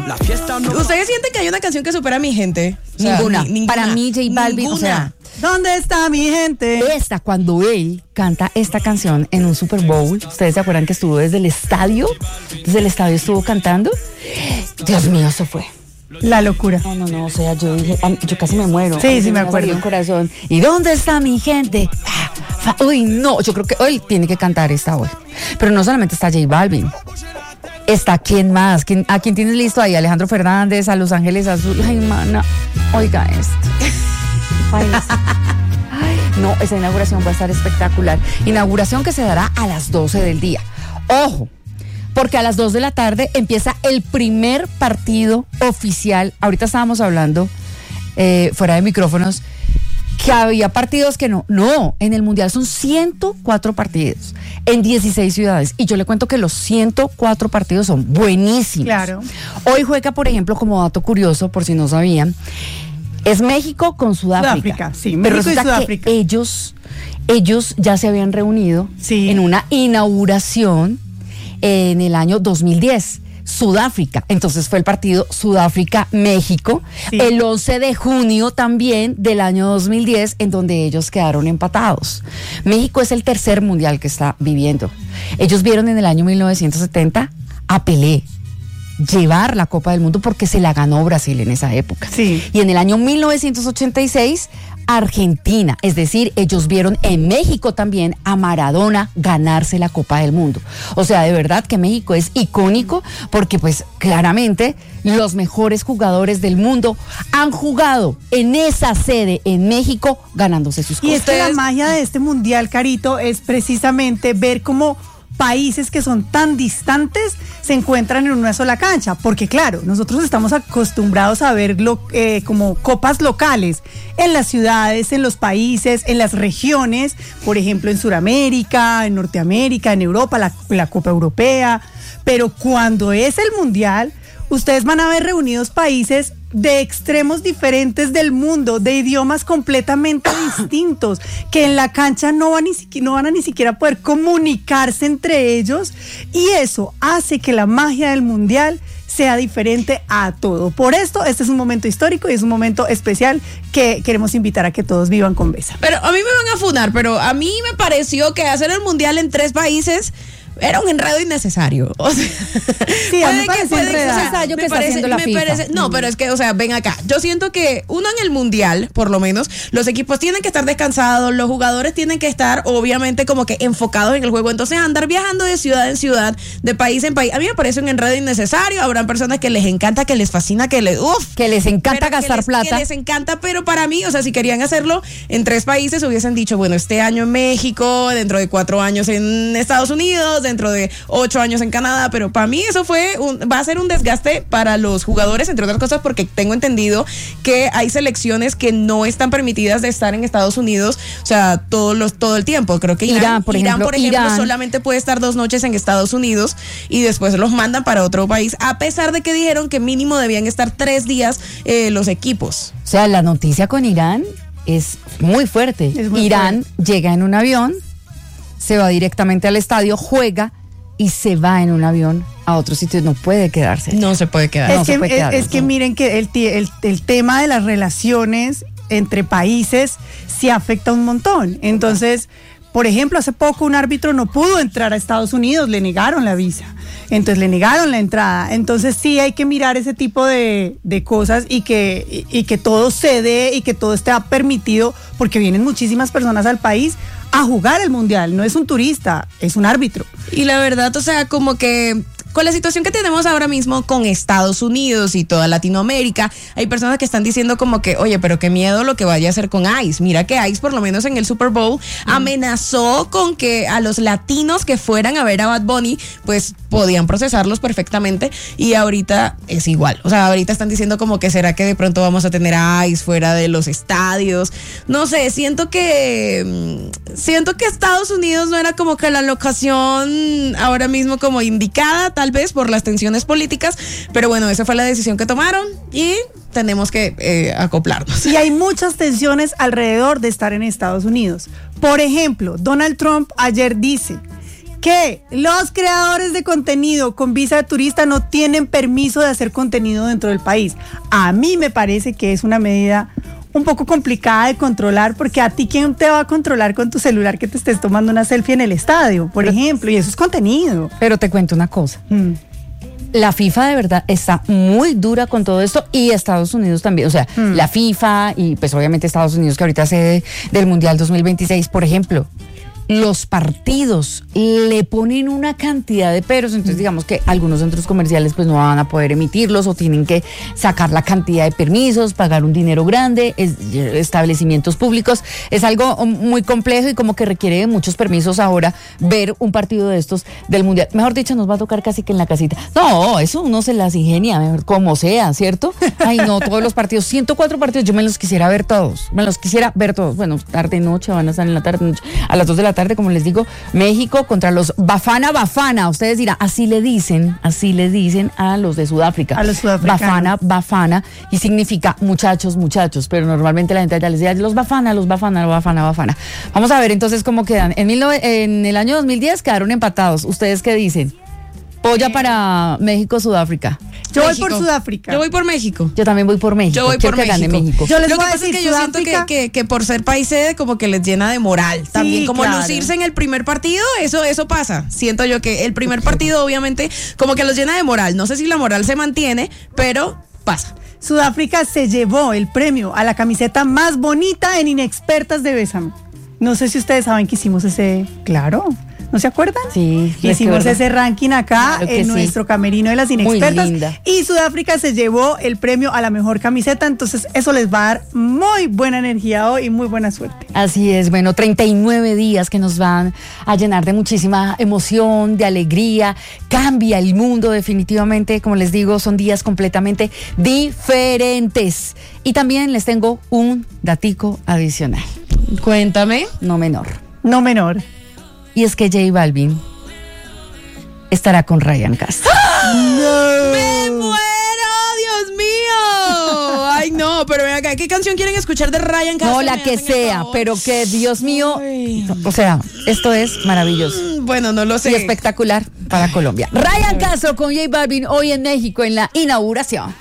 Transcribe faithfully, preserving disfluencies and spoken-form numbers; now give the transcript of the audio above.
La fiesta no... ¿Ustedes sienten que hay una canción que supera a Mi Gente? O sea, ninguna. Ni, ninguna. Para mí, J Balvin, ninguna. o sea... ¿Dónde está mi gente? Esta, cuando él canta esta canción en un Super Bowl, ¿ustedes se acuerdan que estuvo desde el estadio? Desde el estadio estuvo cantando. Dios mío, eso fue. La locura. No, no, no, o sea, yo dije, yo casi me muero. Sí, sí, me acuerdo. Un corazón. ¿Y dónde está mi gente? Uy, no, yo creo que hoy tiene que cantar esta hoy. Pero no solamente está J Balvin. ¿Está quién más? ¿Quién, ¿A quién tienes listo ahí? Alejandro Fernández, a Los Ángeles Azul. Ay, mana, oiga esto. Ay, no, esa inauguración va a estar espectacular. Inauguración que se dará a las doce del día. Ojo, porque a las dos de la tarde empieza el primer partido oficial. Ahorita estábamos hablando eh, fuera de micrófonos que había partidos que no. No, en el Mundial son ciento cuatro partidos en dieciséis ciudades. Y yo le cuento que los ciento cuatro partidos son buenísimos. Claro. Hoy juega, por ejemplo, como dato curioso, por si no sabían, es México con Sudáfrica. Sudáfrica, sí, Pero México y resulta Sudáfrica. que ellos, ellos ya se habían reunido Sí. en una inauguración en el año dos mil diez. Sudáfrica, entonces fue el partido Sudáfrica-México, Sí. el once de junio también del año dos mil diez, en donde ellos quedaron empatados. México es el tercer mundial que está viviendo. Ellos vieron en el año mil novecientos setenta a Pelé llevar la Copa del Mundo porque se la ganó Brasil en esa época. Sí. Y en el año mil novecientos ochenta y seis, Argentina, es decir, ellos vieron en México también a Maradona ganarse la Copa del Mundo. O sea, de verdad que México es icónico porque pues claramente los mejores jugadores del mundo han jugado en esa sede en México ganándose sus Y cosas. es que la magia de este mundial, Carito, es precisamente ver cómo países que son tan distantes se encuentran en una sola cancha, porque claro, nosotros estamos acostumbrados a ver lo, eh, como copas locales en las ciudades, en los países, en las regiones, por ejemplo en Sudamérica, en Norteamérica, en Europa, la, la Copa Europea, pero cuando es el mundial, ustedes van a ver reunidos países de extremos diferentes del mundo, de idiomas completamente distintos, que en la cancha no van, ni siquiera, no van a ni siquiera poder comunicarse entre ellos, y eso hace que la magia del mundial sea diferente a todo. Por esto, este es un momento histórico y es un momento especial que queremos invitar a que todos vivan con Besa. Pero a mí me van a funar, pero a mí me pareció que hacer el mundial en tres países era un enredo innecesario. O sea, sí, a mí me puede parece puede enredado. o sea, que me está parece, haciendo la me FIFA. parece- no, pero es que, o sea, ven acá. Yo siento que uno en el mundial, por lo menos, los equipos tienen que estar descansados, los jugadores tienen que estar, obviamente, como que enfocados en el juego. Entonces, andar viajando de ciudad en ciudad, de país en país, a mí me parece un enredo innecesario. Habrán personas que les encanta, que les fascina, que les, uff, Que les encanta pero que gastar les- plata. Que les encanta, pero para mí, o sea, si querían hacerlo en tres países, hubiesen dicho, bueno, este año en México, dentro de cuatro años en Estados Unidos, dentro de ocho años en Canadá, pero para mí eso fue un, va a ser un desgaste para los jugadores, entre otras cosas, porque tengo entendido que hay selecciones que no están permitidas de estar en Estados Unidos, o sea, todos los, todo el tiempo. Creo que Irán, Irán, por Irán, ejemplo, por ejemplo, Irán. solamente puede estar dos noches en Estados Unidos y después los mandan para otro país, a pesar de que dijeron que mínimo debían estar tres días eh, los equipos. O sea, la noticia con Irán es muy fuerte. Es muy Irán llega en un avión, se va directamente al estadio, juega y se va en un avión a otro sitio. No puede quedarse. No se puede quedar. Es, no se que, puede es, quedar, es no. que miren que el, ti- el, el tema de las relaciones entre países se afecta un montón. Entonces, por ejemplo, hace poco un árbitro no pudo entrar a Estados Unidos, le negaron la visa. Entonces le negaron la entrada. Entonces sí hay que mirar ese tipo de, de cosas y que, y, y que todo se dé y que todo esté permitido, porque vienen muchísimas personas al país a jugar el mundial. No es un turista, es un árbitro. Y la verdad, o sea, como que con la situación que tenemos ahora mismo con Estados Unidos y toda Latinoamérica, hay personas que están diciendo como que, oye, pero qué miedo lo que vaya a hacer con ICE. Mira que ICE, por lo menos en el Super Bowl, mm. amenazó con que a los latinos que fueran a ver a Bad Bunny, pues podían procesarlos perfectamente, y ahorita es igual. O sea, ahorita están diciendo como que será que de pronto vamos a tener a ICE fuera de los estadios. No sé, siento que siento que Estados Unidos no era como que la locación ahora mismo como indicada, tal vez por las tensiones políticas, pero bueno, esa fue la decisión que tomaron y tenemos que eh, acoplarnos. Y hay muchas tensiones alrededor de estar en Estados Unidos. Por ejemplo, Donald Trump ayer dice que los creadores de contenido con visa de turista no tienen permiso de hacer contenido dentro del país. A mí me parece que es una medida un poco complicada de controlar, porque a ti, ¿quién te va a controlar con tu celular que te estés tomando una selfie en el estadio, por Pero, ejemplo? Y eso es contenido. Pero te cuento una cosa. Mm. La FIFA de verdad está muy dura con todo esto, y Estados Unidos también, o sea, Mm. la FIFA y pues obviamente Estados Unidos, que ahorita sede del Mundial dos mil veintiséis, por ejemplo. Los partidos le ponen una cantidad de peros, entonces digamos que algunos centros comerciales pues no van a poder emitirlos, o tienen que sacar la cantidad de permisos, pagar un dinero grande, es, establecimientos públicos, es algo muy complejo y como que requiere de muchos permisos ahora ver un partido de estos del Mundial. Mejor dicho, nos va a tocar casi que en la casita. No, eso uno se las ingenia, mejor, como sea, ¿cierto? Ay, no, todos los partidos, ciento cuatro partidos, yo me los quisiera ver todos, me los quisiera ver todos. Bueno, tarde y noche, van a estar en la tarde, noche, a las dos de la tarde, como les digo, México contra los Bafana Bafana. Ustedes dirán, así le dicen, así le dicen a los de Sudáfrica. A los sudafricanos. Bafana Bafana, y significa muchachos, muchachos, pero normalmente la gente allá les dice los Bafana, los Bafana, los Bafana, Bafana. Vamos a ver entonces cómo quedan. En, mil nove- en el año dos mil diez quedaron empatados. ¿Ustedes qué dicen? Polla para México, Sudáfrica. Yo voy México. por Sudáfrica. Yo voy por México. Yo también voy por México. Yo voy Quiero por que gane México. México. Yo les Lo que voy a pasa es decir, que yo siento que, Sudáfrica- que, que por ser país sede como que les llena de moral. También como claro. lucirse en el primer partido, eso, eso pasa. Siento yo que el primer partido obviamente como que los llena de moral. No sé si la moral se mantiene, pero pasa. Sudáfrica se llevó el premio a la camiseta más bonita en Inexpertas de Bésame. No sé si ustedes saben que hicimos ese, claro, ¿no se acuerdan? Sí, Hicimos recuerdo. ese ranking acá Claro que en sí. nuestro camerino de las Muy Inexpertas. linda. Y Sudáfrica se llevó el premio a la mejor camiseta, entonces eso les va a dar muy buena energía hoy y muy buena suerte. Así es, bueno, treinta y nueve días que nos van a llenar de muchísima emoción, de alegría. Cambia el mundo definitivamente, como les digo, son días completamente diferentes. Y también les tengo un datico adicional, Cuéntame. no menor. No menor. Y es que J Balvin estará con Ryan Castro. ¡Me muero, Dios mío! Ay, no, pero ven acá, ¿qué canción quieren escuchar de Ryan Castro? No la Me que hacen el sea, favor. pero que Dios mío, Ay. o sea, esto es maravilloso. Mm, Bueno, no lo Y sé. espectacular para Colombia. Ryan Castro con J Balvin hoy en México en la inauguración.